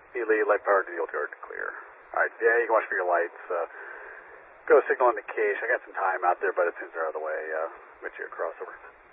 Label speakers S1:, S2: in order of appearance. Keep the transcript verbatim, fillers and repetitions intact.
S1: Ely, light power to the old yard to clear. Alright, yeah, you can watch for your lights. Uh, go signal indication. I got some time out there, but as soon as they're out of the way, uh, get you a crossover.